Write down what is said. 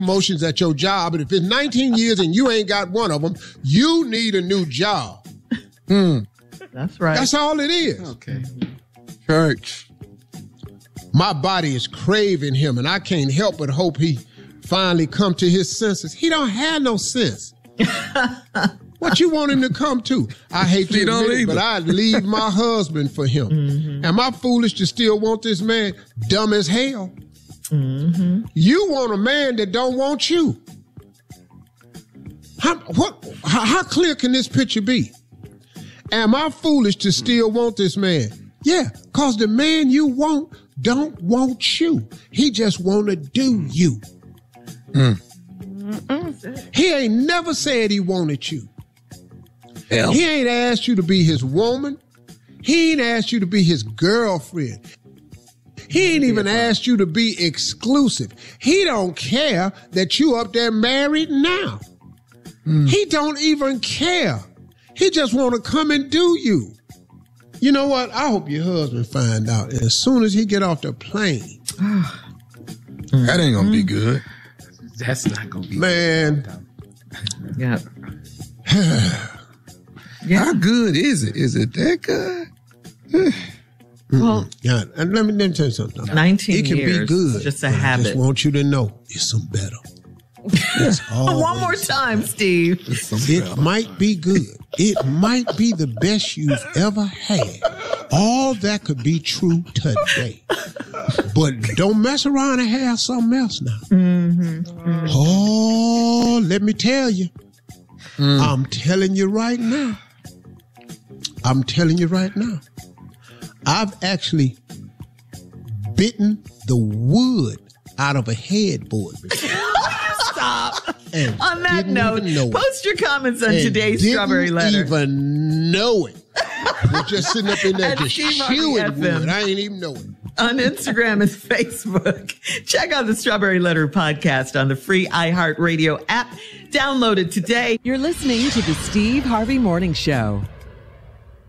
promotions at your job, and if it's 19 years and you ain't got one of them, you need a new job. That's right. That's all it is. Okay. Church. My body is craving him, and I can't help but hope he finally come to his senses. He don't have no sense. What you want him to come to? I hate to admit it, but I'd leave my husband for him. Mm-hmm. Am I foolish to still want this man? Dumb as hell. Mm-hmm. You want a man that don't want you. How clear can this picture be? Am I foolish to still want this man? Yeah, because the man you want don't want you. He just want to do you. He ain't never said he wanted you. Hell. He ain't asked you to be his woman. He ain't asked you to be his girlfriend. He ain't even asked you to be exclusive. He don't care that you up there married now. He don't even care. He just want to come and do you. You know what? I hope your husband find out as soon as he get off the plane. That ain't gonna be good. That's not gonna be man. Good. Yeah. How good is it? Is it that good? Well, yeah, and let me tell you something. 19 it can years, be good. just a habit. I just want you to know it's some better. One more time, Steve. It might be good. It might be the best you've ever had. All that could be true today. But don't mess around and have something else now. Mm-hmm. Oh, let me tell you. I'm telling you right now. I'm telling you right now. I've actually bitten the wood out of a headboard before. Stop. And on that note, post your comments on today's Strawberry Letter. Didn't even know it. We're just sitting up in there just chewing wood. I ain't even know it. On Instagram and Facebook. Check out the Strawberry Letter podcast on the free iHeartRadio app. Download it today. You're listening to the Steve Harvey Morning Show.